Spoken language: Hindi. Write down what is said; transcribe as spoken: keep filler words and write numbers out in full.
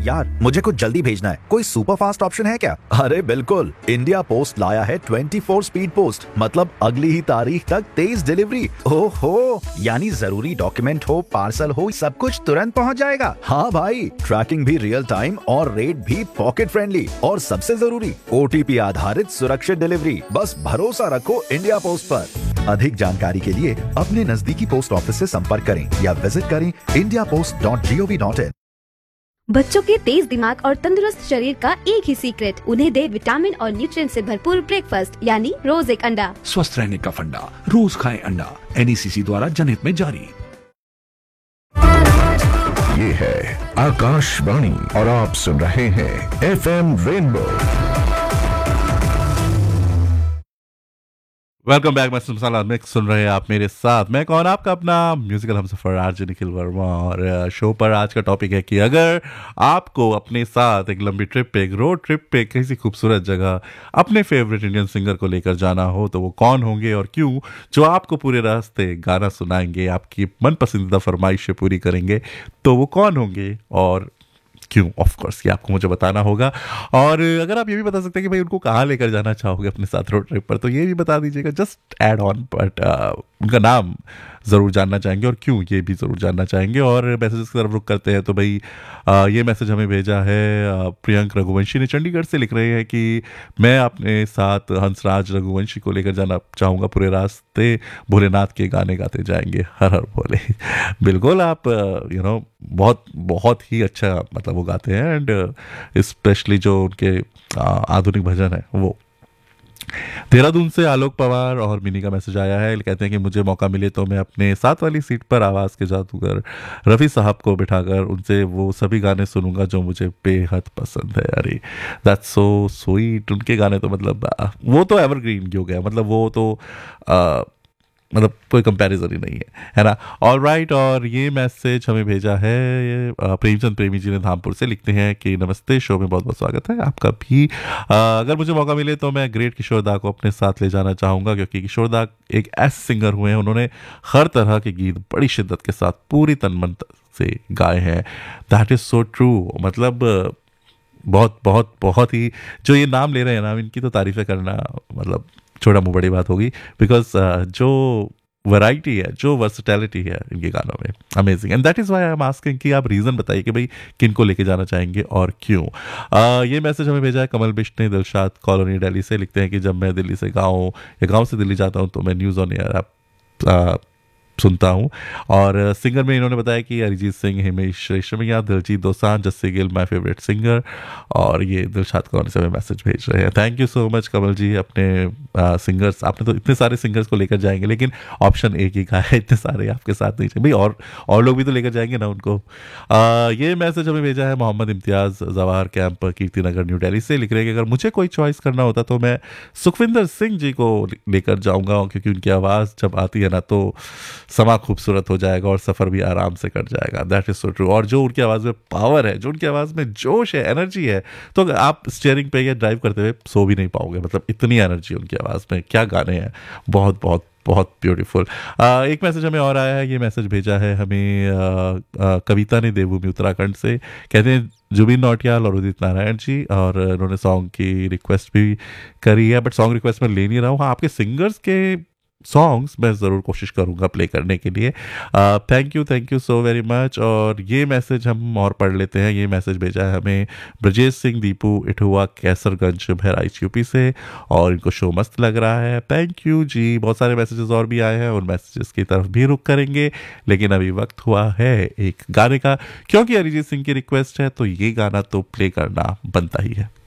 यार मुझे कुछ जल्दी भेजना है, कोई सुपर फास्ट ऑप्शन है क्या? अरे बिल्कुल, इंडिया पोस्ट लाया है चौबीस स्पीड पोस्ट, मतलब अगली ही तारीख तक तेज डिलीवरी। ओहो, यानी जरूरी डॉक्यूमेंट हो, पार्सल हो, सब कुछ तुरंत पहुंच जाएगा। हाँ भाई, ट्रैकिंग भी रियल टाइम और रेट भी पॉकेट फ्रेंडली, और सबसे जरूरी ओटीपी आधारित सुरक्षित डिलीवरी। बस भरोसा रखो इंडिया पोस्ट पर। अधिक जानकारी के लिए अपने नजदीकी पोस्ट ऑफिस से संपर्क करें या विजिट करें India post dot G O V dot in. बच्चों के तेज दिमाग और तंदुरुस्त शरीर का एक ही सीक्रेट, उन्हें दे विटामिन और न्यूट्रिएंट से भरपूर ब्रेकफास्ट, यानी रोज एक अंडा। स्वस्थ रहने का फंडा, रोज खाएं अंडा। एन ई सी सी द्वारा जनहित में जारी। ये है आकाशवाणी और आप सुन रहे हैं F M rainbow. Welcome back, मैं मसाला मिक्स सुन रहे हैं आप मेरे साथ। मैं कौन, आपका अपना म्यूजिकल हमसफर आरजे निखिल वर्मा। और शो पर आज का टॉपिक है कि अगर आपको अपने साथ एक लंबी ट्रिप पे, एक रोड ट्रिप पे किसी खूबसूरत जगह अपने फेवरेट इंडियन सिंगर को लेकर जाना हो तो वो कौन होंगे और क्यों, जो आपको पूरे रास्ते गाना सुनाएंगे, आपकी मन पसंदीदा फरमाइशें पूरी करेंगे, तो वो कौन होंगे और क्यों? ऑफ कोर्स ये आपको मुझे बताना होगा। और अगर आप ये भी बता सकते हैं कि भाई उनको कहाँ लेकर जाना चाहोगे अपने साथ रोड ट्रिप पर, तो ये भी बता दीजिएगा, जस्ट ऐड ऑन। बट उनका नाम ज़रूर जानना चाहेंगे और क्यों, ये भी ज़रूर जानना चाहेंगे। और मैसेजेस की तरफ रुक करते हैं। तो भाई आ, ये मैसेज हमें भेजा है आ, प्रियंक रघुवंशी ने, चंडीगढ़ से लिख रहे हैं कि मैं अपने साथ हंसराज रघुवंशी को लेकर जाना चाहूँगा, पूरे रास्ते भोलेनाथ के गाने गाते जाएंगे, हर हर भोले। बिल्कुल, आप यू नो बहुत बहुत ही अच्छा मतलब वो गाते हैं, एंड स्पेशली जो उनके आ, आधुनिक भजन है वो। देहरादून से आलोक पवार और मिनी का मैसेज आया है, कहते हैं कि मुझे मौका मिले तो मैं अपने साथ वाली सीट पर आवाज़ के जादूगर रफ़ी साहब को बिठाकर उनसे वो सभी गाने सुनूंगा जो मुझे बेहद पसंद है। अरे दैट्स सो स्वीट। उनके गाने तो मतलब वो तो एवरग्रीन हो गया, मतलब वो तो आ, मतलब कोई कंपैरिजन ही नहीं है, है ना। और राइट, और ये मैसेज हमें भेजा है प्रेमचंद प्रेमी जी ने धामपुर से, लिखते हैं कि नमस्ते, शो में बहुत बहुत स्वागत है आपका भी। आ, अगर मुझे मौका मिले तो मैं ग्रेट किशोर दा को अपने साथ ले जाना चाहूँगा, क्योंकि किशोर दा एक ऐसे सिंगर हुए हैं, उन्होंने हर तरह के गीत बड़ी शिद्दत के साथ पूरी तन मन से गाए हैं। That is so true. मतलब बहुत बहुत बहुत ही, जो ये नाम ले रहे हैं ना, इनकी तो तारीफ़ें करना मतलब छोटा मुँह बड़ी बात होगी, बिकॉज जो वैरायटी है, जो वर्सटैलिटी है इनके गानों में, amazing. And that is why I am asking कि आप रीज़न बताइए कि भाई किन को लेके जाना चाहेंगे और क्यों। uh, ये मैसेज हमें भेजा है कमल बिश्ट ने, दिलशाद कॉलोनी दिल्ली से, लिखते हैं कि जब मैं दिल्ली से गाँव या गाँव से दिल्ली जाता हूँ तो मैं न्यूज़ ऑन एयर आप सुनता हूँ। और सिंगर में इन्होंने बताया कि Arijit Singh, Himesh Reshammiya, Diljit Dosanjh, Jassi Gill my favourite singer. और ये दिलशाद कौन से हमें मैसेज भेज रहे हैं। थैंक यू सो मच कमल जी। अपने सिंगर्स, आपने तो इतने सारे सिंगर्स को लेकर जाएंगे, लेकिन ऑप्शन एक ही का है, इतने सारे आपके साथ नहीं चाहिए भाई, और और लोग भी तो लेकर जाएंगे ना उनको। आ, ये मैसेज हमें भेजा है मोहम्मद इम्तियाज़, जवाहर कैंप, कीर्तिनगर, न्यू दिल्ली से, लिख रहे हैं कि अगर मुझे कोई चॉइस करना होता तो मैं सुखविंदर सिंह जी को लेकर जाऊँगा, क्योंकि उनकी आवाज़ जब आती है ना तो समा खूबसूरत हो जाएगा और सफ़र भी आराम से कट जाएगा। That is so true. और जो उनकी आवाज़ में पावर है, जो उनकी आवाज़ में जोश है, एनर्जी है, तो आप स्टीयरिंग पे या ड्राइव करते हुए सो भी नहीं पाओगे, मतलब इतनी एनर्जी उनकी आवाज़ में। क्या गाने हैं, बहुत बहुत बहुत ब्यूटीफुल। एक मैसेज हमें और आया है, ये मैसेज भेजा है हमें आ, आ, कविता ने देवभूमि उत्तराखंड से, कहते हैं जुबिन नौटियाल और उदित नारायण जी, और उन्होंने सॉन्ग की रिक्वेस्ट भी करी है, बट सॉन्ग रिक्वेस्ट में ले नहीं रहा हूँ। हाँ, आपके सिंगर्स के सॉन्ग्स मैं ज़रूर कोशिश करूँगा प्ले करने के लिए। Thank you thank you so very much. और ये मैसेज हम और पढ़ लेते हैं। ये मैसेज भेजा है हमें ब्रजेश सिंह दीपू इठुआ कैसरगंज बहराइच यूपी से, और इनको शो मस्त लग रहा है। थैंक यू जी। बहुत सारे मैसेजेस और भी आए हैं, उन मैसेजेस की तरफ भी रुक करेंगे, लेकिन अभी वक्त हुआ है एक गाने का, क्योंकि अरिजीत सिंह की रिक्वेस्ट है तो ये गाना तो प्ले करना बनता ही है।